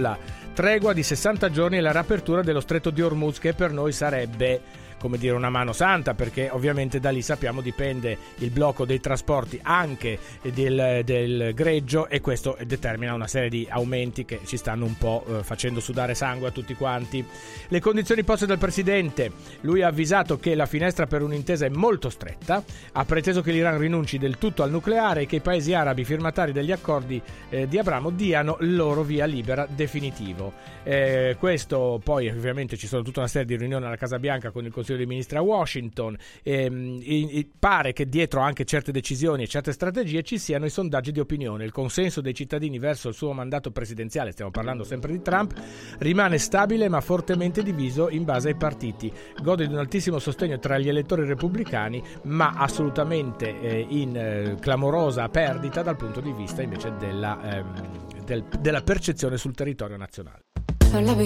la tregua di 60 giorni e la riapertura dello stretto di Hormuz, che per noi sarebbe, come dire, una mano santa, perché ovviamente da lì sappiamo dipende il blocco dei trasporti anche del greggio, e questo determina una serie di aumenti che ci stanno un po' facendo sudare sangue a tutti quanti. Le condizioni poste dal presidente: lui ha avvisato che la finestra per un'intesa è molto stretta, ha preteso che l'Iran rinunci del tutto al nucleare e che i paesi arabi firmatari degli accordi di Abramo diano il loro via libera definitivo. Questo poi ovviamente ci sono tutta una serie di riunioni alla Casa Bianca con il Consiglio dei Ministri a Washington. Pare che dietro anche certe decisioni e certe strategie ci siano i sondaggi di opinione. Il consenso dei cittadini verso il suo mandato presidenziale, stiamo parlando sempre di Trump, rimane stabile ma fortemente diviso in base ai partiti. Gode di un altissimo sostegno tra gli elettori repubblicani, ma assolutamente in clamorosa perdita dal punto di vista invece della percezione sul territorio nazionale. I love